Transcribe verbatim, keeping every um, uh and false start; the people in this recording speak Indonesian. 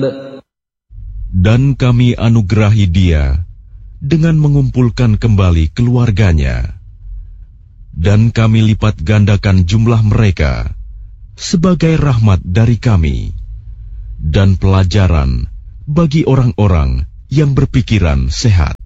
Dan kami anugerahi dia dengan mengumpulkan kembali keluarganya. Dan kami lipat gandakan jumlah mereka sebagai rahmat dari kami dan pelajaran bagi orang-orang yang berpikiran sehat.